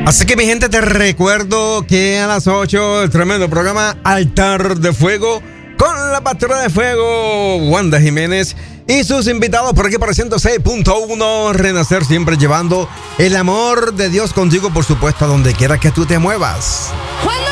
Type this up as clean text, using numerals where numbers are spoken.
Así que mi gente, te recuerdo que a las 8 el tremendo programa Altar de Fuego con la Pastora de Fuego, Wanda Jiménez y sus invitados por aquí por 106.1 Renacer, siempre llevando el amor de Dios contigo, por supuesto, a donde quiera que tú te muevas. ¡Juega!